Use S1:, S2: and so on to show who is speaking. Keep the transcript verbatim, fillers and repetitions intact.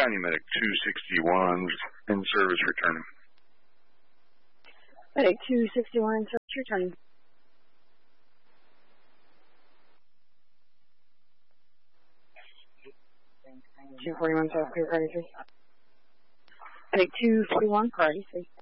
S1: County Medic two sixty-one in service returning.
S2: Medic two sixty-one in service returning. two forty-one South Clear, priority three. Medic two forty-one, priority three.